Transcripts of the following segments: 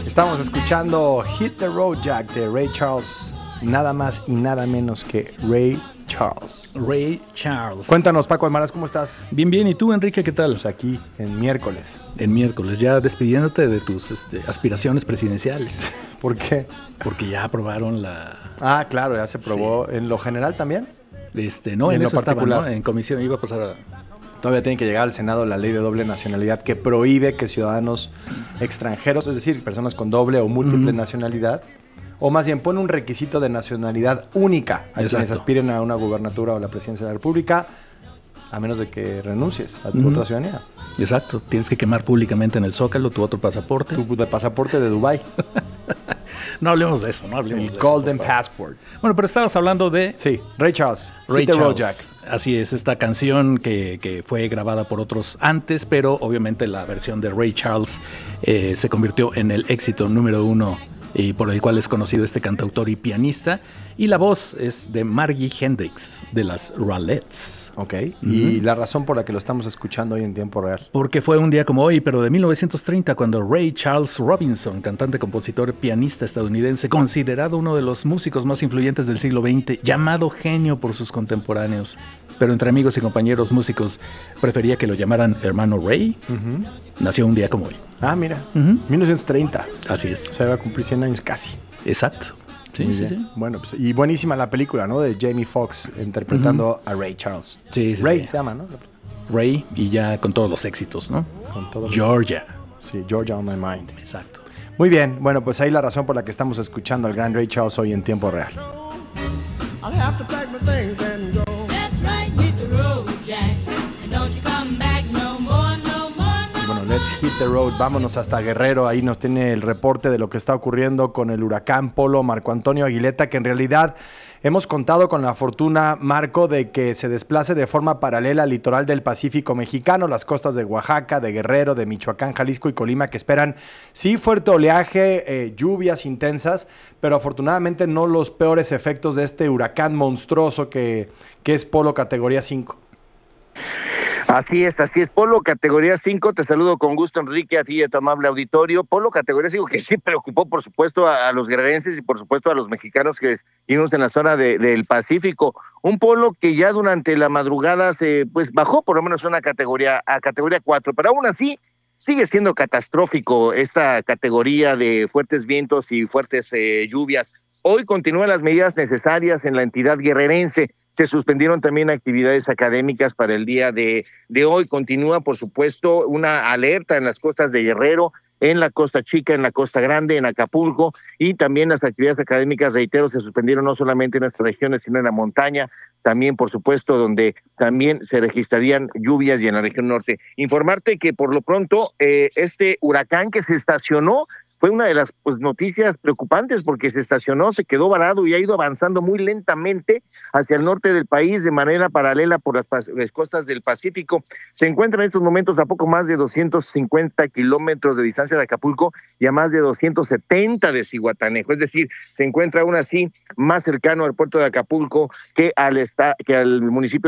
Estamos escuchando Hit the Road Jack de Ray Charles, nada más y nada menos que Ray Charles. Ray Charles. Cuéntanos, Paco Almaraz, ¿cómo estás? Bien, bien. ¿Y tú, Enrique, qué tal? Pues aquí, en miércoles. En miércoles, ya despidiéndote de tus aspiraciones presidenciales. ¿Por qué? Porque ya aprobaron la... Ah, claro, ya se aprobó. ¿En lo general también? No, en lo eso estaba, particular? ¿no? En comisión iba a pasar a... Todavía tiene que llegar al Senado la ley de doble nacionalidad que prohíbe que ciudadanos extranjeros, es decir, personas con doble o múltiple nacionalidad, o más bien pone un requisito de nacionalidad única a quienes aspiren a una gubernatura o la presidencia de la República, a menos de que renuncies a tu otra ciudadanía. Exacto. Tienes que quemar públicamente en el Zócalo tu otro pasaporte. Tu pasaporte de Dubái. No hablemos de eso, no hablemos de El eso. Golden Passport. Bueno, pero estabas hablando de... Sí, Ray Charles. Ray Hit the Road Charles. Jack. Así es, esta canción que fue grabada por otros antes, pero obviamente la versión de Ray Charles se convirtió en el éxito número 1 y por el cual es conocido este cantautor y pianista. Y la voz es de Margie Hendrix, de las Ralettes. Ok. Y la razón por la que lo estamos escuchando hoy en tiempo real. Porque fue un día como hoy, pero de 1930, cuando Ray Charles Robinson, cantante, compositor, pianista estadounidense, considerado uno de los músicos más influyentes del siglo XX, llamado genio por sus contemporáneos, pero entre amigos y compañeros músicos prefería que lo llamaran hermano Ray, nació un día como hoy. Ah, mira. 1930. Así es. O sea, va a cumplir 100 años casi. Exacto. Sí, Muy sí, bien. sí. Bueno, pues, y buenísima la película, ¿no? De Jamie Foxx interpretando a Ray Charles. Sí, sí, Ray sí. se llama, ¿no? Ray, y ya con todos los éxitos, ¿no? Con todos los- Georgia. Sí, Georgia on My Mind. Exacto. Muy bien, bueno, pues ahí la razón por la que estamos escuchando al gran Ray Charles hoy en tiempo real. I'll have to pack my things and go. That's right, hit the road, Jack. And don't you come back no more, no more, no Y bueno, let's hit the road. Vámonos hasta Guerrero. Ahí nos tiene el reporte de lo que está ocurriendo con el huracán Polo. Marco Antonio Aguileta, que en realidad hemos contado con la fortuna, Marco, de que se desplace de forma paralela al litoral del Pacífico mexicano, las costas de Oaxaca, de Guerrero, de Michoacán, Jalisco y Colima, que esperan, sí, fuerte oleaje, lluvias intensas, pero afortunadamente no los peores efectos de este huracán monstruoso que es Polo categoría 5. Así es. Polo categoría 5, te saludo con gusto, Enrique, a ti y a tu amable auditorio. Polo categoría 5 que sí preocupó, por supuesto, a los guerrerenses y por supuesto a los mexicanos que vivimos en la zona del Pacífico. Un polo que ya durante la madrugada se bajó por lo menos a categoría 4, pero aún así sigue siendo catastrófico esta categoría de fuertes vientos y fuertes lluvias. Hoy continúan las medidas necesarias en la entidad guerrerense. Se suspendieron también actividades académicas para el día de hoy. Continúa, por supuesto, una alerta en las costas de Guerrero, en la Costa Chica, en la Costa Grande, en Acapulco, y también las actividades académicas, reitero, se suspendieron no solamente en estas regiones, sino en la montaña, también, por supuesto, donde también se registrarían lluvias y en la región norte. Informarte que por lo pronto este huracán que se estacionó fue una de las noticias preocupantes porque se estacionó, se quedó varado y ha ido avanzando muy lentamente hacia el norte del país de manera paralela por las costas del Pacífico. Se encuentra en estos momentos a poco más de 250 kilómetros de distancia de Acapulco y a más de 270 de Zihuatanejo. Es decir, se encuentra aún así más cercano al puerto de Acapulco que al municipio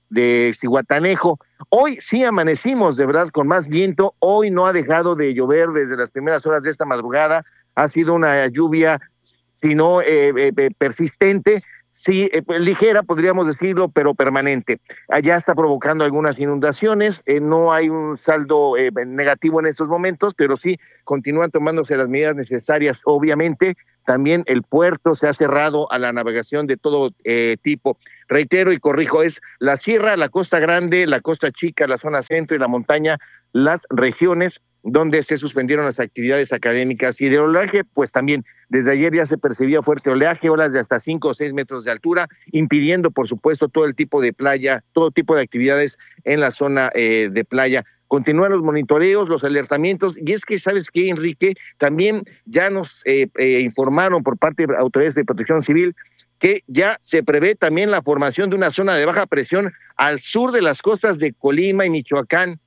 de Zihuatanejo. Hoy sí amanecimos, de verdad, con más viento. Hoy no ha dejado de llover desde las primeras horas de esta madrugada. Ha sido una lluvia, si no persistente, sí, ligera, podríamos decirlo, pero permanente. Allá está provocando algunas inundaciones. No hay un saldo negativo en estos momentos, pero sí continúan tomándose las medidas necesarias, obviamente. También el puerto se ha cerrado a la navegación de todo tipo. Reitero y corrijo, es la Sierra, la Costa Grande, la Costa Chica, la zona centro y la montaña, las regiones donde se suspendieron las actividades académicas. Y de oleaje, pues también desde ayer ya se percibía fuerte oleaje, olas de hasta 5 o 6 metros de altura, impidiendo, por supuesto, todo el tipo de playa, todo tipo de actividades en la zona de playa. Continúan los monitoreos, los alertamientos, y es que, ¿sabes qué, Enrique? También ya nos informaron por parte de autoridades de protección civil que ya se prevé también la formación de una zona de baja presión al sur de las costas de Colima y Michoacán.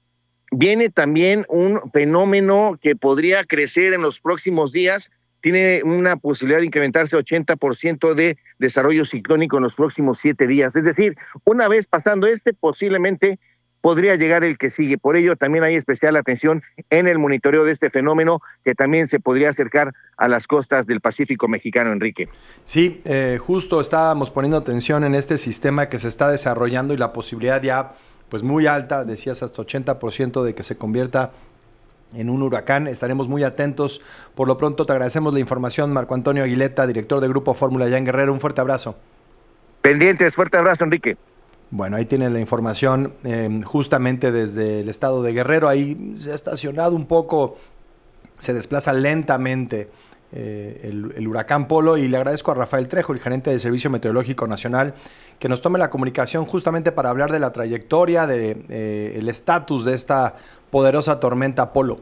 Viene también un fenómeno que podría crecer en los próximos días, tiene una posibilidad de incrementarse 80% de desarrollo ciclónico en los próximos 7 días. Es decir, una vez pasando posiblemente podría llegar el que sigue. Por ello también hay especial atención en el monitoreo de este fenómeno que también se podría acercar a las costas del Pacífico mexicano, Enrique. Sí, justo estábamos poniendo atención en este sistema que se está desarrollando y la posibilidad ya pues muy alta, decías hasta 80% de que se convierta en un huracán. Estaremos muy atentos. Por lo pronto te agradecemos la información, Marco Antonio Aguileta, director de Grupo Fórmula allá en Guerrero. Un fuerte abrazo. Pendientes, fuerte abrazo, Enrique. Bueno, ahí tienen la información justamente desde el estado de Guerrero. Ahí se ha estacionado un poco, se desplaza lentamente el huracán Polo, y le agradezco a Rafael Trejo, el gerente del Servicio Meteorológico Nacional, que nos tome la comunicación justamente para hablar de la trayectoria, el estatus de esta poderosa tormenta Polo.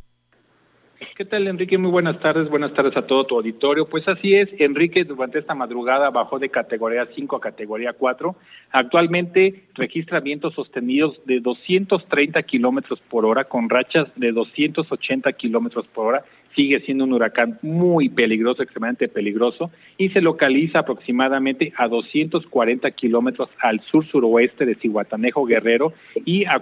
¿Qué tal, Enrique? Muy buenas tardes a todo tu auditorio. Pues así es, Enrique, durante esta madrugada bajó de categoría 5 a categoría 4. Actualmente registra vientos sostenidos de 230 kilómetros por hora con rachas de 280 kilómetros por hora. Sigue siendo un huracán muy peligroso, extremadamente peligroso, y se localiza aproximadamente a 240 kilómetros al sur-suroeste de Zihuatanejo, Guerrero, y a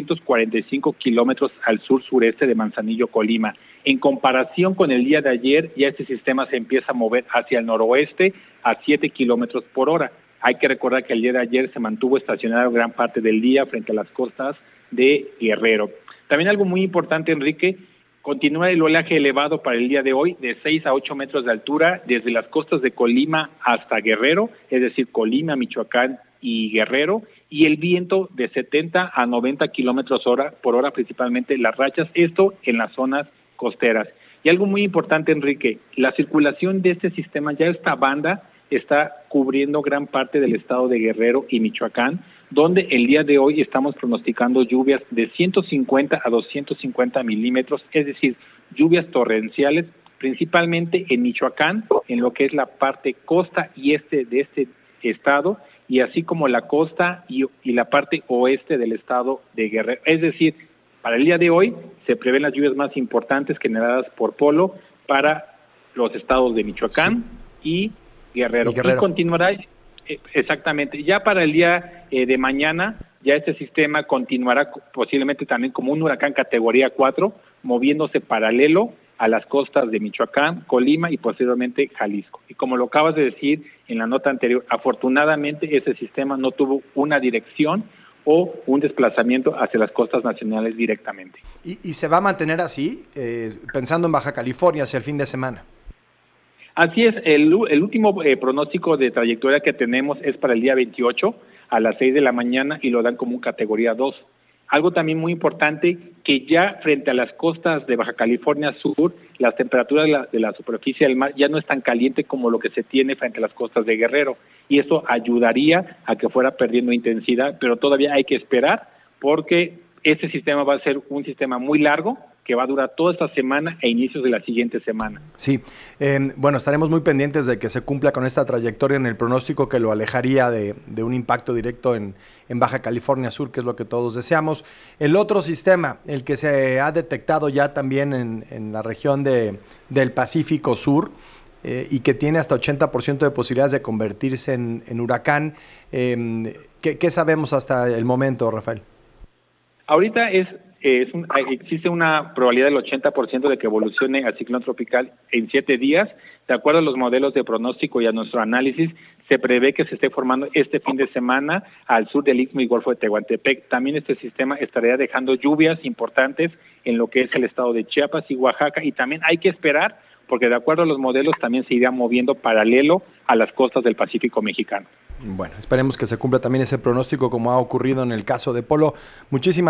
445 kilómetros al sur-sureste de Manzanillo, Colima. En comparación con el día de ayer, ya este sistema se empieza a mover hacia el noroeste a 7 kilómetros por hora. Hay que recordar que el día de ayer se mantuvo estacionado gran parte del día frente a las costas de Guerrero. También algo muy importante, Enrique, continúa el oleaje elevado para el día de hoy de 6 a 8 metros de altura desde las costas de Colima hasta Guerrero, es decir, Colima, Michoacán y Guerrero, y el viento de 70 a 90 kilómetros por hora, principalmente las rachas, esto en las zonas costeras. Y algo muy importante, Enrique, la circulación de este sistema, ya esta banda está cubriendo gran parte del estado de Guerrero y Michoacán, donde el día de hoy estamos pronosticando lluvias de 150 a 250 milímetros, es decir, lluvias torrenciales, principalmente en Michoacán, en lo que es la parte costa y este de este estado, y así como la costa y la parte oeste del estado de Guerrero. Es decir, para el día de hoy se prevén las lluvias más importantes generadas por Polo para los estados de Michoacán y Guerrero. Y continuará, exactamente, ya para el día de mañana, ya este sistema continuará posiblemente también como un huracán categoría 4, moviéndose paralelo a las costas de Michoacán, Colima y posteriormente Jalisco. Y como lo acabas de decir en la nota anterior, afortunadamente ese sistema no tuvo una dirección o un desplazamiento hacia las costas nacionales directamente. ¿Y se va a mantener así, pensando en Baja California hacia el fin de semana? Así es, el último pronóstico de trayectoria que tenemos es para el día 28 a las 6 de la mañana y lo dan como un categoría 2. Algo también muy importante, que ya frente a las costas de Baja California Sur, las temperaturas de la superficie del mar ya no es tan caliente como lo que se tiene frente a las costas de Guerrero, y eso ayudaría a que fuera perdiendo intensidad, pero todavía hay que esperar porque este sistema va a ser un sistema muy largo que va a durar toda esta semana e inicios de la siguiente semana. Sí, bueno, estaremos muy pendientes de que se cumpla con esta trayectoria en el pronóstico que lo alejaría de un impacto directo en Baja California Sur, que es lo que todos deseamos. El otro sistema, el que se ha detectado ya también en la región del Pacífico Sur, y que tiene hasta 80% de posibilidades de convertirse en huracán, ¿qué sabemos hasta el momento, Rafael? Ahorita existe una probabilidad del 80% de que evolucione a ciclón tropical en 7 días. De acuerdo a los modelos de pronóstico y a nuestro análisis, se prevé que se esté formando este fin de semana al sur del Istmo y Golfo de Tehuantepec. También este sistema estaría dejando lluvias importantes en lo que es el estado de Chiapas y Oaxaca, y también hay que esperar, porque de acuerdo a los modelos también se irá moviendo paralelo a las costas del Pacífico mexicano. Bueno, esperemos que se cumpla también ese pronóstico como ha ocurrido en el caso de Polo. Muchísimas